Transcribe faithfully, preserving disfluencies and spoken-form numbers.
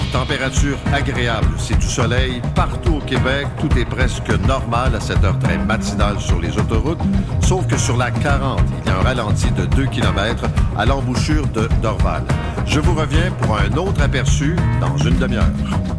Température agréable, c'est du soleil partout au Québec. Tout est presque normal à cette heure très matinale sur les autoroutes, sauf que sur la quarante, il y a un ralenti de deux kilomètres à l'embouchure de Dorval. Je vous reviens pour un autre aperçu dans une demi-heure.